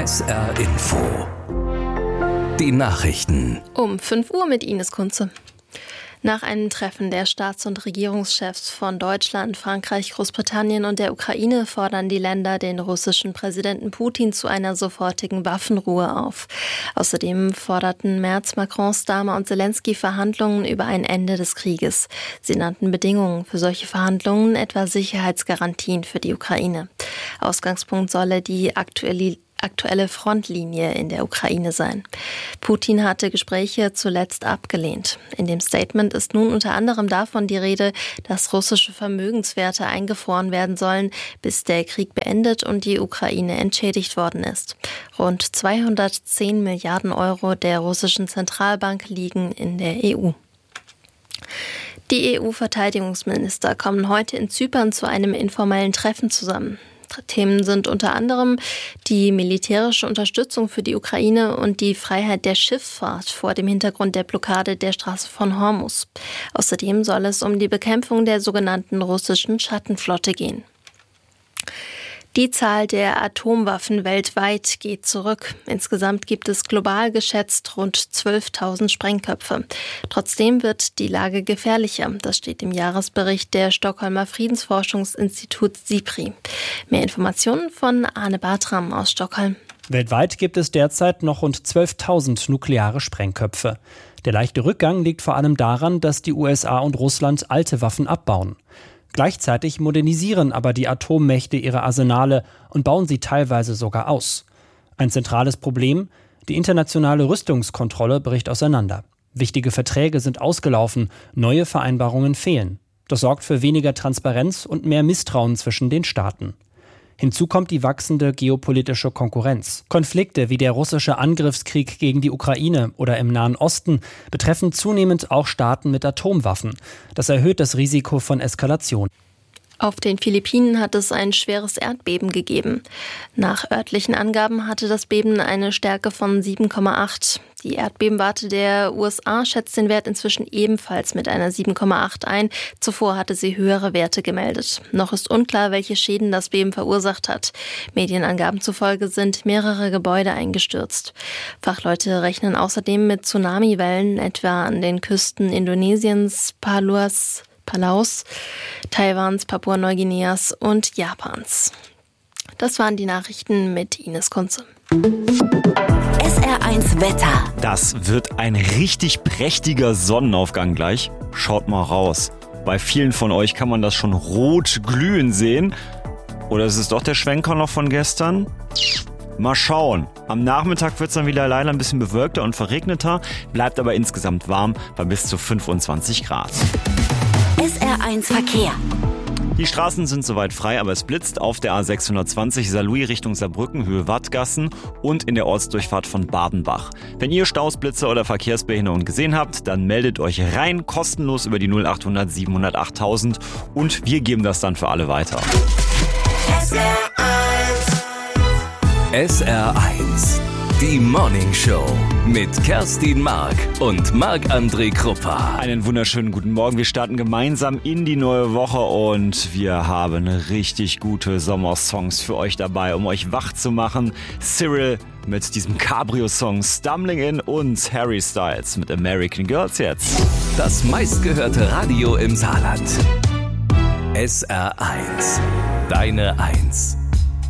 SR Info. Die Nachrichten. Um 5 Uhr mit Ines Kunze. Nach einem Treffen der Staats- und Regierungschefs von Deutschland, Frankreich, Großbritannien und der Ukraine fordern die Länder den russischen Präsidenten Putin zu einer sofortigen Waffenruhe auf. Außerdem forderten Merz, Macron, Starmer und Zelensky Verhandlungen über ein Ende des Krieges. Sie nannten Bedingungen für solche Verhandlungen etwa Sicherheitsgarantien für die Ukraine. Ausgangspunkt solle die aktuelle Frontlinie in der Ukraine sein. Putin hatte Gespräche zuletzt abgelehnt. In dem Statement ist nun unter anderem davon die Rede, dass russische Vermögenswerte eingefroren werden sollen, bis der Krieg beendet und die Ukraine entschädigt worden ist. Rund 210 Milliarden Euro der russischen Zentralbank liegen in der EU. Die EU-Verteidigungsminister kommen heute in Zypern zu einem informellen Treffen zusammen. Themen sind unter anderem die militärische Unterstützung für die Ukraine und die Freiheit der Schifffahrt vor dem Hintergrund der Blockade der Straße von Hormuz. Außerdem soll es um die Bekämpfung der sogenannten russischen Schattenflotte gehen. Die Zahl der Atomwaffen weltweit geht zurück. Insgesamt gibt es global geschätzt rund 12.000 Sprengköpfe. Trotzdem wird die Lage gefährlicher. Das steht im Jahresbericht der Stockholmer Friedensforschungsinstitut SIPRI. Mehr Informationen von Arne Bartram aus Stockholm. Weltweit gibt es derzeit noch rund 12.000 nukleare Sprengköpfe. Der leichte Rückgang liegt vor allem daran, dass die USA und Russland alte Waffen abbauen. Gleichzeitig modernisieren aber die Atommächte ihre Arsenale und bauen sie teilweise sogar aus. Ein zentrales Problem: die internationale Rüstungskontrolle bricht auseinander. Wichtige Verträge sind ausgelaufen, neue Vereinbarungen fehlen. Das sorgt für weniger Transparenz und mehr Misstrauen zwischen den Staaten. Hinzu kommt die wachsende geopolitische Konkurrenz. Konflikte wie der russische Angriffskrieg gegen die Ukraine oder im Nahen Osten betreffen zunehmend auch Staaten mit Atomwaffen. Das erhöht das Risiko von Eskalation. Auf den Philippinen hat es ein schweres Erdbeben gegeben. Nach örtlichen Angaben hatte das Beben eine Stärke von 7,8. Die Erdbebenwarte der USA schätzt den Wert inzwischen ebenfalls mit einer 7,8 ein. Zuvor hatte sie höhere Werte gemeldet. Noch ist unklar, welche Schäden das Beben verursacht hat. Medienangaben zufolge sind mehrere Gebäude eingestürzt. Fachleute rechnen außerdem mit Tsunamiwellen, etwa an den Küsten Indonesiens, Palaus, Taiwans, Papua-Neuguineas und Japans. Das waren die Nachrichten mit Ines Kunze. SR1 Wetter. Das wird ein richtig prächtiger Sonnenaufgang gleich. Schaut mal raus. Bei vielen von euch kann man das schon rot glühen sehen. Oder ist es doch der Schwenker noch von gestern? Mal schauen. Am Nachmittag wird es dann wieder leider ein bisschen bewölkter und verregneter, bleibt aber insgesamt warm bei bis zu 25 Grad. SR1 Verkehr. Die Straßen sind soweit frei, aber es blitzt auf der A620 Saarlouis Richtung Saarbrücken, Höhe Wattgassen und in der Ortsdurchfahrt von Badenbach. Wenn ihr Staus, Blitzer oder Verkehrsbehinderungen gesehen habt, dann meldet euch rein, kostenlos über die 0800 700 8000 und wir geben das dann für alle weiter. SR1. Die Morning Show mit Kerstin Mark und Marc-André Kruppa. Einen wunderschönen guten Morgen. Wir starten gemeinsam in die neue Woche und wir haben richtig gute Sommersongs für euch dabei, um euch wach zu machen. Cyril mit diesem Cabrio-Song Stumbling In und Harry Styles mit American Girls jetzt. Das meistgehörte Radio im Saarland. SR1. Deine Eins.